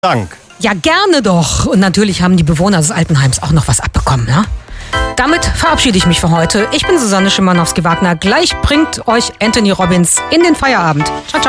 Dank. Ja, gerne doch. Und natürlich haben die Bewohner des Altenheims auch noch was abbekommen, ne? Damit verabschiede ich mich für heute. Ich bin Susanne Schimanowski-Wagner. Gleich bringt euch Anthony Robbins in den Feierabend. Ciao, ciao.